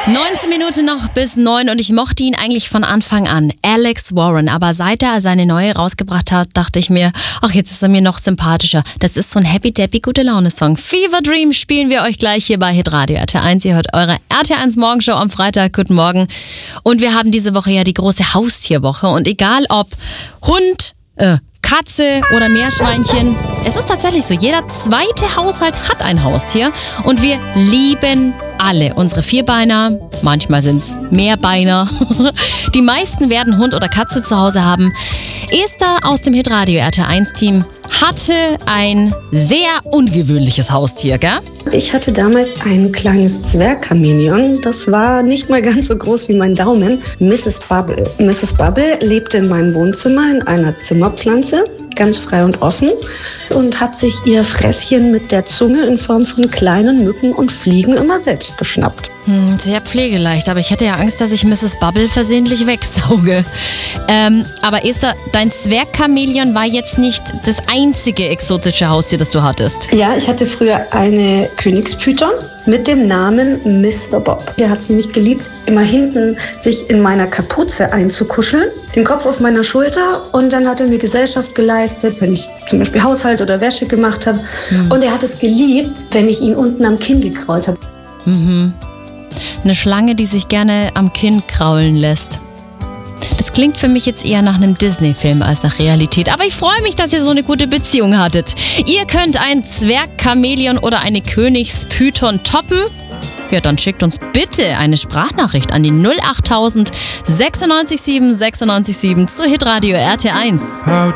19 Minuten noch bis 9 und ich mochte ihn eigentlich von Anfang an, Alex Warren. Aber seit er seine neue rausgebracht hat, dachte ich mir, ach, jetzt ist er mir noch sympathischer. Das ist so ein Happy-Dappy Gute-Laune-Song. Fever Dream spielen wir euch gleich hier bei Hitradio RT1. Ihr hört eure RT1 Morgenshow am Freitag. Guten Morgen. Und wir haben diese Woche ja die große Haustierwoche. Und egal ob Hund, Katze oder Meerschweinchen, es ist tatsächlich so, jeder zweite Haushalt hat ein Haustier und wir lieben alle unsere Vierbeiner, manchmal sind es Mehrbeiner. Die meisten werden Hund oder Katze zu Hause haben. Esther aus dem Hitradio RT1-Team hatte ein sehr ungewöhnliches Haustier, gell? Ich hatte damals ein kleines Zwergchamäleon. Das war nicht mal ganz so groß wie mein Daumen. Mrs. Bubble. Mrs. Bubble lebte in meinem Wohnzimmer in einer Zimmerpflanze, ganz frei und offen, und hat sich ihr Fresschen mit der Zunge in Form von kleinen Mücken und Fliegen immer selbst geschnappt. Sehr pflegeleicht, aber ich hätte ja Angst, dass ich Mrs. Bubble versehentlich wegsauge. Aber Esther, dein Zwergchamäleon war jetzt nicht das einzige exotische Haustier, das du hattest. Ja, ich hatte früher eine Königspython mit dem Namen Mr. Bob. Der hat es nämlich geliebt, immer hinten sich in meiner Kapuze einzukuscheln, den Kopf auf meiner Schulter, und dann hat er mir Gesellschaft geleistet, wenn ich zum Beispiel Haushalt oder Wäsche gemacht habe. Und er hat es geliebt, wenn ich ihn unten am Kinn gekrault habe. Eine Schlange, die sich gerne am Kinn kraulen lässt. Das klingt für mich jetzt eher nach einem Disney-Film als nach Realität. Aber ich freue mich, dass ihr so eine gute Beziehung hattet. Ihr könnt ein Zwergchamäleon oder eine Königspython toppen. Ja, dann schickt uns bitte eine Sprachnachricht an die 08000 967 967 zu Hitradio RT1.